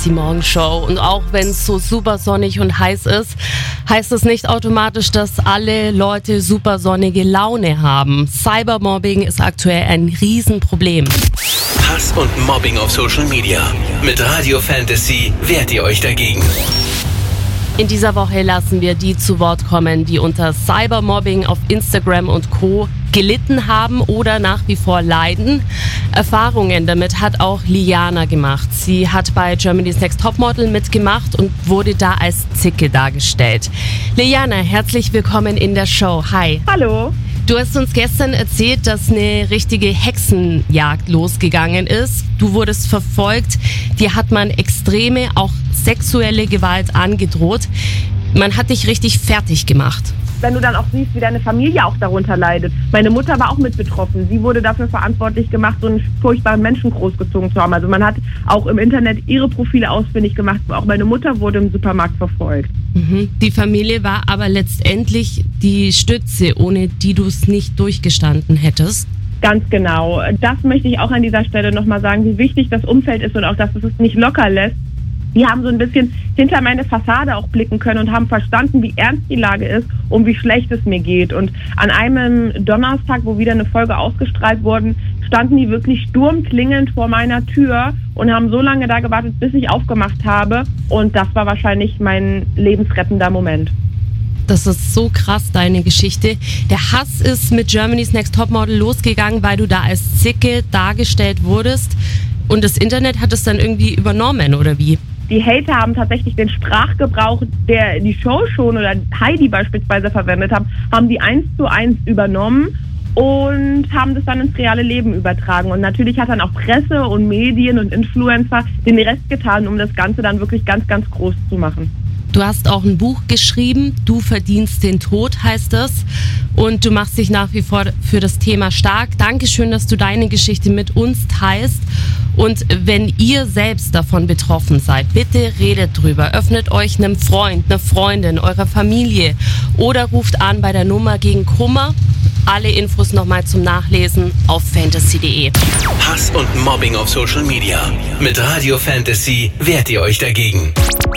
Fantasy Morgenshow. Und auch wenn es so super sonnig und heiß ist, heißt es nicht automatisch, dass alle Leute super sonnige Laune haben. Cybermobbing ist aktuell ein Riesenproblem. Hass und Mobbing auf Social Media. Mit Radio Fantasy wehrt ihr euch dagegen. In dieser Woche lassen wir die zu Wort kommen, die unter Cybermobbing auf Instagram und Co. gelitten haben oder nach wie vor leiden. Erfahrungen damit hat auch Liana gemacht. Sie hat bei Germany's Next Topmodel mitgemacht und wurde da als Zicke dargestellt. Liana, herzlich willkommen in der Show. Hi. Hallo. Du hast uns gestern erzählt, dass eine richtige Hexenjagd losgegangen ist. Du wurdest verfolgt, dir hat man extreme, auch sexuelle Gewalt angedroht. Man hat dich richtig fertig gemacht. Wenn du dann auch siehst, wie deine Familie auch darunter leidet. Meine Mutter war auch mit betroffen. Sie wurde dafür verantwortlich gemacht, so einen furchtbaren Menschen großgezogen zu haben. Also man hat auch im Internet ihre Profile ausfindig gemacht. Auch meine Mutter wurde im Supermarkt verfolgt. Die Familie war aber letztendlich die Stütze, ohne die du es nicht durchgestanden hättest. Ganz genau. Das möchte ich auch an dieser Stelle nochmal sagen, wie wichtig das Umfeld ist und auch, dass es nicht locker lässt. Die haben so ein bisschen hinter meine Fassade auch blicken können und haben verstanden, wie ernst die Lage ist und wie schlecht es mir geht. Und an einem Donnerstag, wo wieder eine Folge ausgestrahlt wurde, standen die wirklich sturmklingend vor meiner Tür und haben so lange da gewartet, bis ich aufgemacht habe. Und das war wahrscheinlich mein lebensrettender Moment. Das ist so krass, deine Geschichte. Der Hass ist mit Germany's Next Topmodel losgegangen, weil du da als Zicke dargestellt wurdest. Und das Internet hat es dann irgendwie übernommen, oder wie? Die Hater haben tatsächlich den Sprachgebrauch, der die Show schon oder Heidi beispielsweise verwendet haben die 1:1 übernommen und haben das dann ins reale Leben übertragen. Und natürlich hat dann auch Presse und Medien und Influencer den Rest getan, um das Ganze dann wirklich ganz, ganz groß zu machen. Du hast auch ein Buch geschrieben, Du verdienst den Tod, heißt es. Und du machst dich nach wie vor für das Thema stark. Dankeschön, dass du deine Geschichte mit uns teilst. Und wenn ihr selbst davon betroffen seid, bitte redet drüber. Öffnet euch einem Freund, einer Freundin, eurer Familie oder ruft an bei der Nummer gegen Kummer. Alle Infos nochmal zum Nachlesen auf fantasy.de. Hass und Mobbing auf Social Media. Mit Radio Fantasy wehrt ihr euch dagegen.